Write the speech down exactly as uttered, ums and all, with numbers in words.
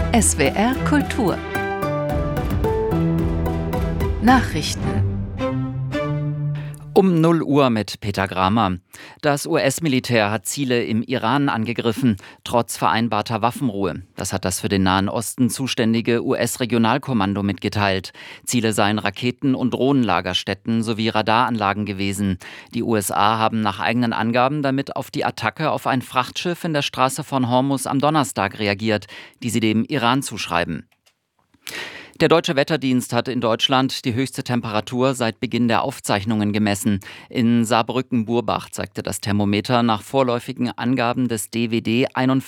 S W R Kultur Nachrichten Um null Uhr mit Peter Gramer. Das U S-Militär hat Ziele im Iran angegriffen, trotz vereinbarter Waffenruhe. Das hat das für den Nahen Osten zuständige U S-Regionalkommando mitgeteilt. Ziele seien Raketen- und Drohnenlagerstätten sowie Radaranlagen gewesen. Die U S A haben nach eigenen Angaben damit auf die Attacke auf ein Frachtschiff in der Straße von Hormuz am Donnerstag reagiert, die sie dem Iran zuschreiben. Der Deutsche Wetterdienst hat in Deutschland die höchste Temperatur seit Beginn der Aufzeichnungen gemessen. In Saarbrücken-Burbach zeigte das Thermometer nach vorläufigen Angaben des D W D einundvierzig